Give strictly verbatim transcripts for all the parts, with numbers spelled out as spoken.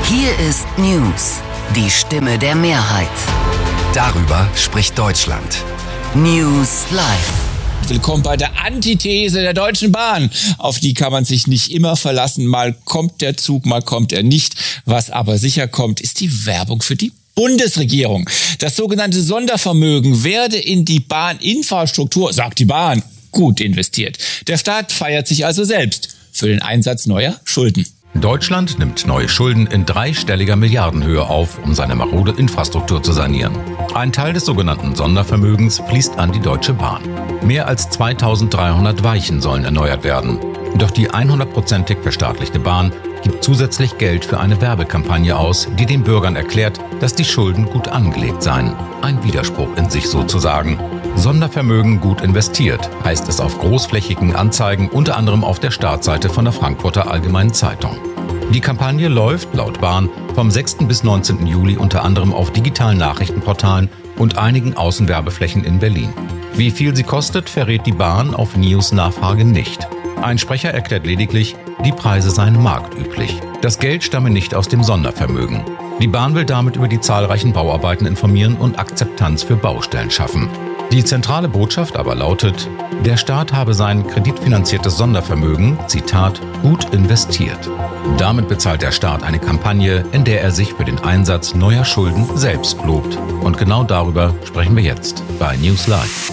Hier ist News, die Stimme der Mehrheit. Darüber spricht Deutschland. News Live. Willkommen bei der Antithese der Deutschen Bahn. Auf die kann man sich nicht immer verlassen. Mal kommt der Zug, mal kommt er nicht. Was aber sicher kommt, ist die Werbung für die Bundesregierung. Das sogenannte Sondervermögen werde in die Bahninfrastruktur, sagt die Bahn, gut investiert. Der Staat feiert sich also selbst für den Einsatz neuer Schulden. Deutschland nimmt neue Schulden in dreistelliger Milliardenhöhe auf, um seine marode Infrastruktur zu sanieren. Ein Teil des sogenannten Sondervermögens fließt an die Deutsche Bahn. Mehr als zweitausenddreihundert Weichen sollen erneuert werden. Doch die hundertprozentig verstaatlichte Bahn gibt zusätzlich Geld für eine Werbekampagne aus, die den Bürgern erklärt, dass die Schulden gut angelegt seien. Ein Widerspruch in sich sozusagen. Sondervermögen gut investiert, heißt es auf großflächigen Anzeigen, unter anderem auf der Startseite von der Frankfurter Allgemeinen Zeitung. Die Kampagne läuft, laut Bahn, vom sechsten bis neunzehnten Juli unter anderem auf digitalen Nachrichtenportalen und einigen Außenwerbeflächen in Berlin. Wie viel sie kostet, verrät die Bahn auf News Nachfrage nicht. Ein Sprecher erklärt lediglich, die Preise seien marktüblich. Das Geld stamme nicht aus dem Sondervermögen. Die Bahn will damit über die zahlreichen Bauarbeiten informieren und Akzeptanz für Baustellen schaffen. Die zentrale Botschaft aber lautet, der Staat habe sein kreditfinanziertes Sondervermögen, Zitat, gut investiert. Damit bezahlt der Staat eine Kampagne, in der er sich für den Einsatz neuer Schulden selbst lobt. Und genau darüber sprechen wir jetzt bei News Live.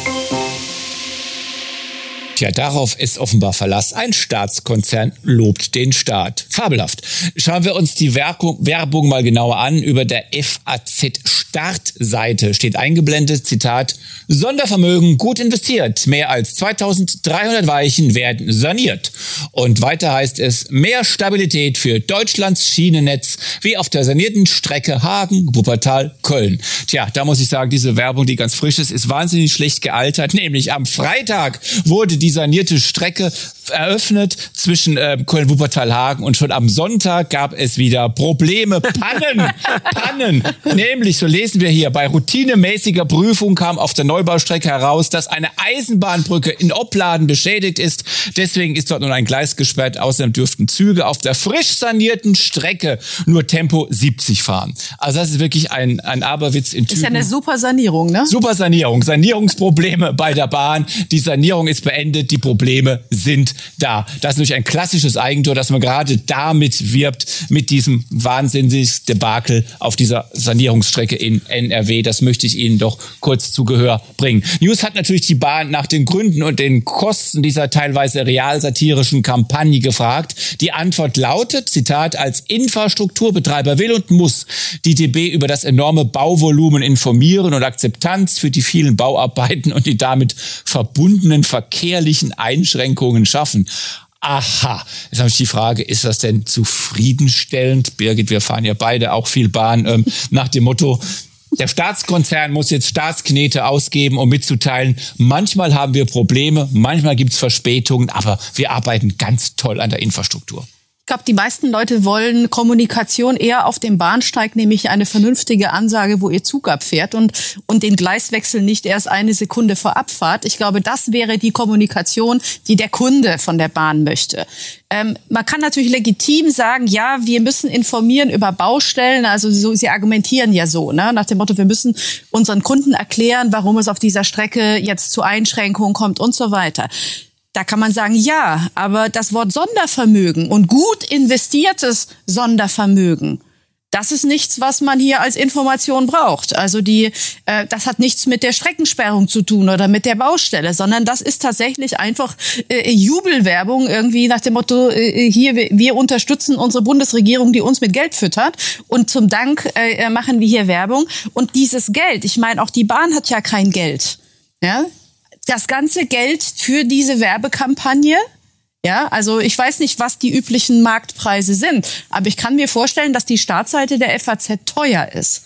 Tja, darauf ist offenbar Verlass. Ein Staatskonzern lobt den Staat. Fabelhaft. Schauen wir uns die Werbung, Werbung mal genauer an. Über der F A Z-Startseite steht eingeblendet, Zitat, Sondervermögen gut investiert. Mehr als zweitausenddreihundert Weichen werden saniert. Und weiter heißt es, mehr Stabilität für Deutschlands Schienennetz, wie auf der sanierten Strecke Hagen, Wuppertal, Köln. Tja, da muss ich sagen, diese Werbung, die ganz frisch ist, ist wahnsinnig schlecht gealtert. Nämlich am Freitag wurde die Die sanierte Strecke eröffnet zwischen äh, Köln-Wuppertal-Hagen und schon am Sonntag gab es wieder Probleme, Pannen, Pannen. Nämlich, so lesen wir hier, bei routinemäßiger Prüfung kam auf der Neubaustrecke heraus, dass eine Eisenbahnbrücke in Opladen beschädigt ist. Deswegen ist dort nun ein Gleis gesperrt. Außerdem dürften Züge auf der frisch sanierten Strecke nur Tempo siebzig fahren. Also das ist wirklich ein, ein Aberwitz in Tüten. Ist ja eine super Sanierung, ne? Super Sanierung. Sanierungsprobleme bei der Bahn. Die Sanierung ist beendet. Die Probleme sind da. Das ist natürlich ein klassisches Eigentor, dass man gerade damit wirbt, mit diesem wahnsinnigen Debakel auf dieser Sanierungsstrecke in N R W. Das möchte ich Ihnen doch kurz zu Gehör bringen. News hat natürlich die Bahn nach den Gründen und den Kosten dieser teilweise realsatirischen Kampagne gefragt. Die Antwort lautet, Zitat, als Infrastrukturbetreiber will und muss die D B über das enorme Bauvolumen informieren und Akzeptanz für die vielen Bauarbeiten und die damit verbundenen verkehrlichen Einschränkungen schaffen. Aha, jetzt habe ich die Frage, ist das denn zufriedenstellend? Birgit, wir fahren ja beide auch viel Bahn, ähm, nach dem Motto, der Staatskonzern muss jetzt Staatsknete ausgeben, um mitzuteilen, manchmal haben wir Probleme, manchmal gibt es Verspätungen, aber wir arbeiten ganz toll an der Infrastruktur. Ich glaube, die meisten Leute wollen Kommunikation eher auf dem Bahnsteig, nämlich eine vernünftige Ansage, wo ihr Zug abfährt und, und den Gleiswechsel nicht erst eine Sekunde vor Abfahrt. Ich glaube, das wäre die Kommunikation, die der Kunde von der Bahn möchte. Ähm, man kann natürlich legitim sagen, ja, wir müssen informieren über Baustellen. Also so, sie argumentieren ja so, ne, nach dem Motto, wir müssen unseren Kunden erklären, warum es auf dieser Strecke jetzt zu Einschränkungen kommt und so weiter. Da kann man sagen, ja, aber das Wort Sondervermögen und gut investiertes Sondervermögen, das ist nichts, was man hier als Information braucht. Also die, äh, das hat nichts mit der Streckensperrung zu tun oder mit der Baustelle, sondern das ist tatsächlich einfach äh, Jubelwerbung irgendwie nach dem Motto, äh, hier, wir, wir unterstützen unsere Bundesregierung, die uns mit Geld füttert und zum Dank äh, machen wir hier Werbung. Und dieses Geld, ich meine, auch die Bahn hat ja kein Geld, ja. Das ganze Geld für diese Werbekampagne, ja, also ich weiß nicht, was die üblichen Marktpreise sind, aber ich kann mir vorstellen, dass die Startseite der F A Z teuer ist.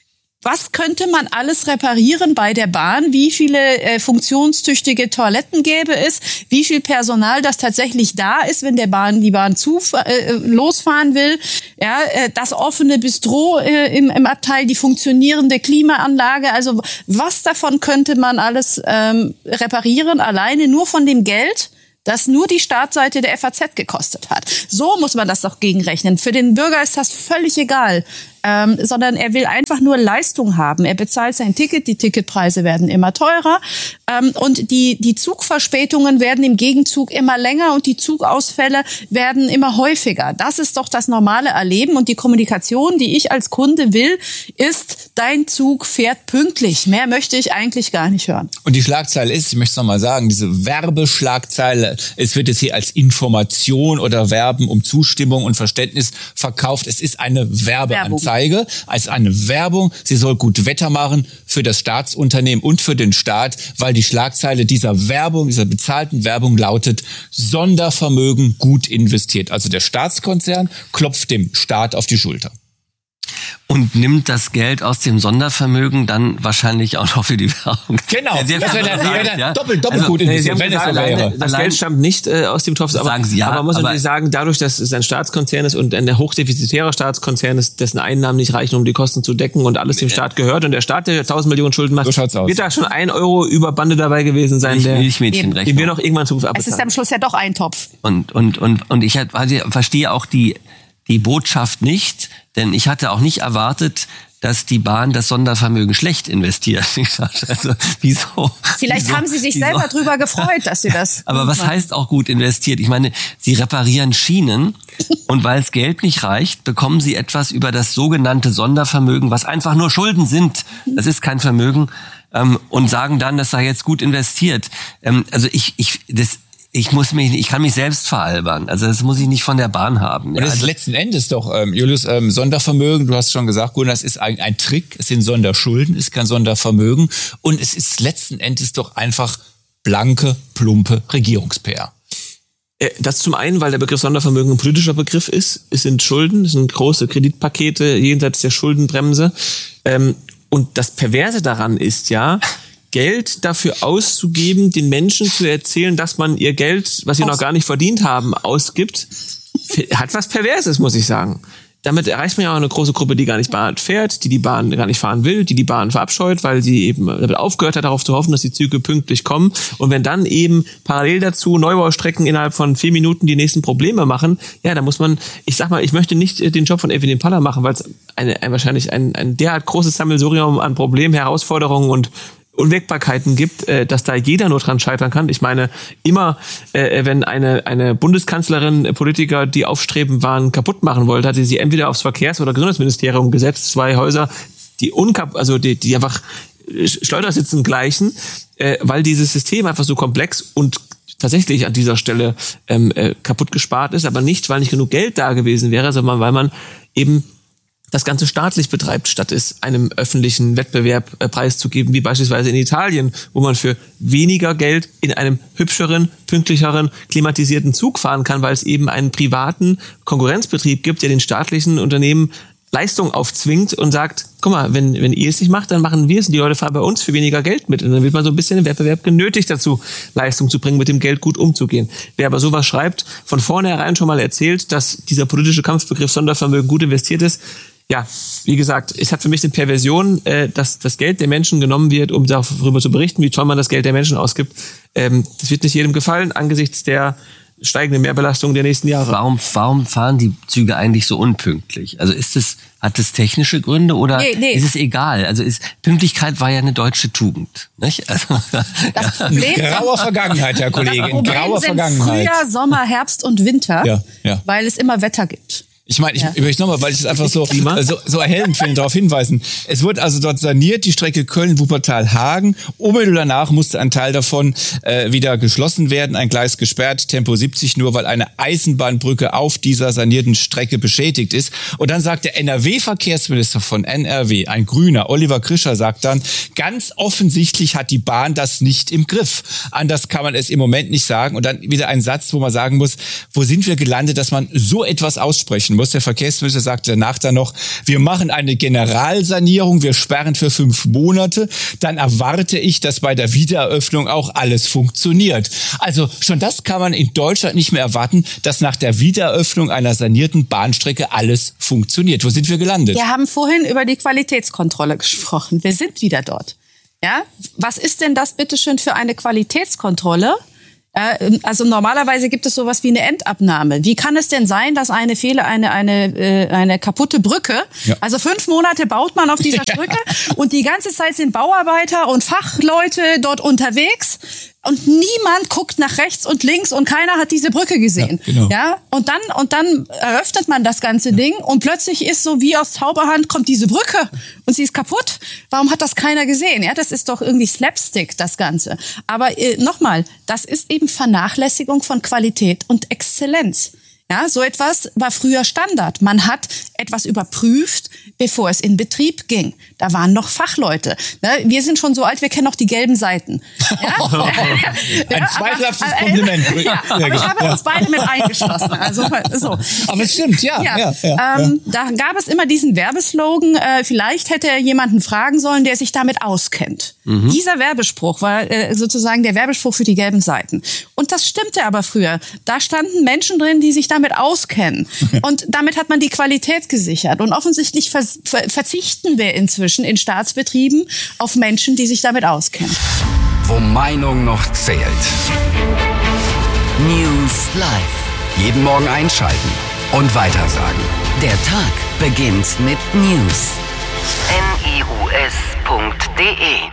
Was könnte man alles reparieren bei der Bahn? Wie viele äh, funktionstüchtige Toiletten gäbe es? Wie viel Personal, das tatsächlich da ist, wenn der Bahn die Bahn zu, äh, losfahren will? Ja, äh, das offene Bistro äh, im, im Abteil, die funktionierende Klimaanlage. Also was davon könnte man alles ähm, reparieren? Alleine nur von dem Geld, das nur die Startseite der F A Z gekostet hat. So muss man das doch gegenrechnen. Für den Bürger ist das völlig egal. Ähm, sondern er will einfach nur Leistung haben. Er bezahlt sein Ticket, die Ticketpreise werden immer teurer ähm, und die, die Zugverspätungen werden im Gegenzug immer länger und die Zugausfälle werden immer häufiger. Das ist doch das normale Erleben und die Kommunikation, die ich als Kunde will, ist, dein Zug fährt pünktlich. Mehr möchte ich eigentlich gar nicht hören. Und die Schlagzeile ist, ich möchte es nochmal sagen, diese Werbeschlagzeile, es wird jetzt hier als Information oder Werben um Zustimmung und Verständnis verkauft. Es ist eine Werbeanzeige. Werbung. Als eine Werbung. Sie soll gut Wetter machen für das Staatsunternehmen und für den Staat, weil die Schlagzeile dieser Werbung, dieser bezahlten Werbung lautet: Sondervermögen gut investiert. Also der Staatskonzern klopft dem Staat auf die Schulter. Und nimmt das Geld aus dem Sondervermögen dann wahrscheinlich auch noch für die Werbung. Genau, ja, das wäre dann, wär dann ja. doppelt, doppelt also, gut investiert, wenn es so wäre. Das allein, Geld stammt nicht äh, aus dem Topf, aber, sagen Sie, ja, aber man muss aber natürlich sagen, dadurch, dass es ein Staatskonzern ist und ein hochdefizitärer Staatskonzern ist, dessen Einnahmen nicht reichen, um die Kosten zu decken und alles dem Staat gehört und der Staat, der tausend Millionen Schulden macht, so schaut's aus. Wird da schon ein Euro über Bande dabei gewesen sein, der, Milchmädchenrechnung, den wir noch irgendwann zu abbezahlen. Es ist am Schluss ja doch ein Topf. Und, und, und, und ich halt, also verstehe auch die, die Botschaft nicht, denn ich hatte auch nicht erwartet, dass die Bahn das Sondervermögen schlecht investiert. Also wieso? Vielleicht wieso, haben Sie sich wieso? selber drüber gefreut, dass Sie das. Aber was machen. heißt auch gut investiert? Ich meine, Sie reparieren Schienen und weil es Geld nicht reicht, bekommen Sie etwas über das sogenannte Sondervermögen, was einfach nur Schulden sind. Das ist kein Vermögen. Ähm, und sagen dann, das sei jetzt gut investiert. Ähm, also ich, ich, das Ich muss mich, ich kann mich selbst veralbern. Also das muss ich nicht von der Bahn haben. Und Ja, das ist also, letzten Endes doch, ähm, Julius, ähm, Sondervermögen, du hast schon gesagt, Gunnar, das ist ein, ein Trick, es sind Sonderschulden, es ist kein Sondervermögen und es ist letzten Endes doch einfach blanke, plumpe Regierungs-P R. Das zum einen, weil der Begriff Sondervermögen ein politischer Begriff ist. Es sind Schulden, es sind große Kreditpakete jenseits der Schuldenbremse. Und das Perverse daran ist ja, Geld dafür auszugeben, den Menschen zu erzählen, dass man ihr Geld, was sie noch gar nicht verdient haben, ausgibt, hat was Perverses, muss ich sagen. Damit erreicht man ja auch eine große Gruppe, die gar nicht Bahn fährt, die die Bahn gar nicht fahren will, die die Bahn verabscheut, weil sie eben damit aufgehört hat, darauf zu hoffen, dass die Züge pünktlich kommen. Und wenn dann eben parallel dazu Neubaustrecken innerhalb von vier Minuten die nächsten Probleme machen, ja, da muss man, ich sag mal, ich möchte nicht den Job von Evelyn Paller machen, weil es eine, ein, wahrscheinlich ein, ein derart großes Sammelsurium an Problemen, Herausforderungen und Unwägbarkeiten gibt, äh, dass da jeder nur dran scheitern kann. Ich meine, immer, äh, wenn eine eine Bundeskanzlerin äh, Politiker, die aufstrebend waren, kaputt machen wollte, hat sie sie entweder aufs Verkehrs- oder Gesundheitsministerium gesetzt, zwei Häuser, die unkap also die, die einfach Schleudersitzen gleichen, äh, weil dieses System einfach so komplex und tatsächlich an dieser Stelle ähm, äh, kaputt gespart ist, aber nicht, weil nicht genug Geld da gewesen wäre, sondern weil man eben das Ganze staatlich betreibt, statt es einem öffentlichen Wettbewerb äh, preiszugeben, wie beispielsweise in Italien, wo man für weniger Geld in einem hübscheren, pünktlicheren, klimatisierten Zug fahren kann, weil es eben einen privaten Konkurrenzbetrieb gibt, der den staatlichen Unternehmen Leistung aufzwingt und sagt, guck mal, wenn, wenn ihr es nicht macht, dann machen wir es und die Leute fahren bei uns für weniger Geld mit. Und dann wird man so ein bisschen im Wettbewerb genötigt dazu, Leistung zu bringen, mit dem Geld gut umzugehen. Wer aber sowas schreibt, von vornherein schon mal erzählt, dass dieser politische Kampfbegriff Sondervermögen gut investiert ist, ja, wie gesagt, es hat für mich eine Perversion, äh, dass das Geld der Menschen genommen wird, um darüber zu berichten, wie toll man das Geld der Menschen ausgibt. Ähm, das wird nicht jedem gefallen, angesichts der steigenden Mehrbelastung der nächsten Jahre. warum, warum fahren die Züge eigentlich so unpünktlich? Also ist es, hat es technische Gründe oder Nee, nee. ist es egal? Also ist, Pünktlichkeit war ja eine deutsche Tugend, nicht? Also, Das ja. Problem, Grauer Vergangenheit, Herr Kollege, das in Problem grauer sind Vergangenheit. Frühjahr, Sommer, Herbst und Winter, Ja, ja. weil es immer Wetter gibt. Ich meine, ich Ja. möchte nochmal, weil ich es einfach so, so, so erhellend finde, darauf hinweisen. Es wird also dort saniert, die Strecke Köln-Wuppertal-Hagen. Unmittelbar danach musste ein Teil davon äh, wieder geschlossen werden, ein Gleis gesperrt, Tempo siebzig nur, weil eine Eisenbahnbrücke auf dieser sanierten Strecke beschädigt ist. Und dann sagt der N R W-Verkehrsminister von N R W, ein Grüner, Oliver Krischer, sagt dann, ganz offensichtlich hat die Bahn das nicht im Griff. Anders kann man es im Moment nicht sagen. Und dann wieder ein Satz, wo man sagen muss, wo sind wir gelandet, dass man so etwas aussprechen muss. Der Verkehrsminister sagte danach dann noch, wir machen eine Generalsanierung, wir sperren für fünf Monate, dann erwarte ich, dass bei der Wiedereröffnung auch alles funktioniert. Also schon das kann man in Deutschland nicht mehr erwarten, dass nach der Wiedereröffnung einer sanierten Bahnstrecke alles funktioniert. Wo sind wir gelandet? Wir haben vorhin über die Qualitätskontrolle gesprochen. Wir sind wieder dort. Ja? Was ist denn das bitteschön für eine Qualitätskontrolle? Äh, also normalerweise gibt es sowas wie eine Endabnahme. Wie kann es denn sein, dass eine Fehler, eine eine äh, eine kaputte Brücke, ja. also fünf Monate baut man auf dieser Brücke und die ganze Zeit sind Bauarbeiter und Fachleute dort unterwegs. Und niemand guckt nach rechts und links und keiner hat diese Brücke gesehen. Ja, genau. Ja, und dann, und dann eröffnet man das ganze ja. Ding und plötzlich ist so wie aus Zauberhand kommt diese Brücke und sie ist kaputt. Warum hat das keiner gesehen? Ja, das ist doch irgendwie Slapstick, das Ganze. Aber äh, nochmal, das ist eben Vernachlässigung von Qualität und Exzellenz. Ja, so etwas war früher Standard. Man hat etwas überprüft, bevor es in Betrieb ging. Da waren noch Fachleute. Wir sind schon so alt, wir kennen noch die gelben Seiten. Ja? Ein zweifelhaftes Kompliment. Ja, aber ich habe uns beide mit eingeschlossen. Also, so. Aber es stimmt, ja. ja. ja, ja, ähm, ja. Da gab es immer diesen Werbeslogan, äh, vielleicht hätte er jemanden fragen sollen, der sich damit auskennt. Mhm. Dieser Werbespruch war äh, sozusagen der Werbespruch für die gelben Seiten. Und das stimmte aber früher. Da standen Menschen drin, die sich damit auskennen. Und damit hat man die Qualität gesichert. Und offensichtlich vers- ver- verzichten wir inzwischen in Staatsbetrieben auf Menschen, die sich damit auskennen. Wo Meinung noch zählt. News Live. Jeden Morgen einschalten und weitersagen. Der Tag beginnt mit News. N I U S punkt D E